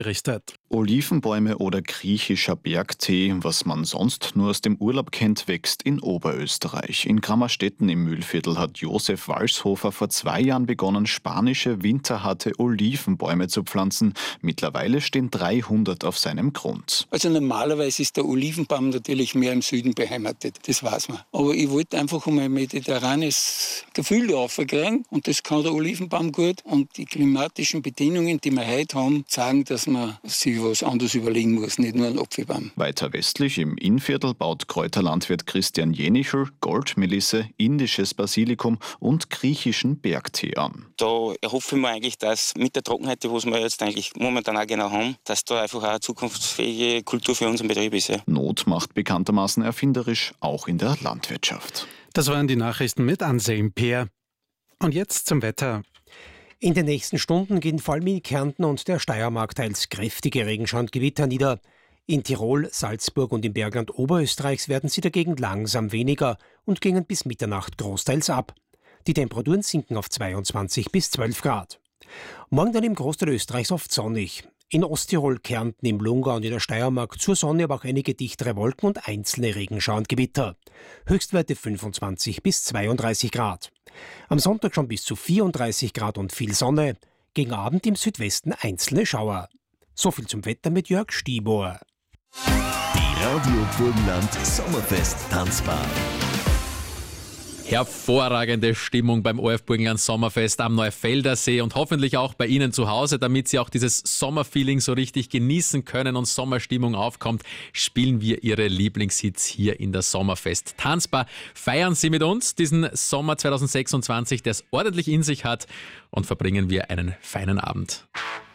berichtet. Olivenbäume oder griechischer Bergtee, was man sonst nur aus dem Urlaub kennt, wächst in Oberösterreich. In Grammerstetten im Mühlviertel hat Josef Walshofer vor 2 Jahren begonnen, spanische winterharte Olivenbäume zu pflanzen. Mittlerweile stehen 300 auf seinem Grund. Also normalerweise ist der Olivenbaum natürlich mehr im Süden beheimatet, das weiß man. Aber ich wollte einfach einmal ein mediterranes Gefühl da kriegen und das kann der Olivenbaum gut. Und die klimatischen Bedingungen, die wir heute haben, sagen, dass man sich was anderes überlegen muss, nicht nur ein Apfelbaum. Weiter westlich im Innviertel baut Kräuterlandwirt Christian Jenichel Goldmelisse, indisches Basilikum und griechischen Bergtee an. Da erhoffe ich mir eigentlich, dass mit der Trockenheit, die wir jetzt eigentlich momentan auch genau haben, dass da einfach auch eine zukunftsfähige Kultur für unseren Betrieb ist. Ja. Not macht bekanntermaßen erfinderisch, auch in der Landwirtschaft. Das waren die Nachrichten mit Anselm Peer. Und jetzt zum Wetter. In den nächsten Stunden gehen vor allem in Kärnten und der Steiermark teils kräftige Regenschauer und Gewitter nieder. In Tirol, Salzburg und im Bergland Oberösterreichs werden sie dagegen langsam weniger und gingen bis Mitternacht großteils ab. Die Temperaturen sinken auf 22 bis 12 Grad. Morgen dann im Großteil Österreichs oft sonnig. In Osttirol, Kärnten, im Lungau und in der Steiermark zur Sonne aber auch einige dichtere Wolken und einzelne Regenschauer und Gewitter. Höchstwerte 25 bis 32 Grad. Am Sonntag schon bis zu 34 Grad und viel Sonne. Gegen Abend im Südwesten einzelne Schauer. So viel zum Wetter mit Jörg Stibor. Die Radio Burgenland Sommerfest Tanzbar. Hervorragende Stimmung beim ORF Burgenland Sommerfest am Neufeldersee und hoffentlich auch bei Ihnen zu Hause, damit Sie auch dieses Sommerfeeling so richtig genießen können und Sommerstimmung aufkommt, spielen wir Ihre Lieblingshits hier in der Sommerfest Tanzbar. Feiern Sie mit uns diesen Sommer 2026, der es ordentlich in sich hat, und verbringen wir einen feinen Abend.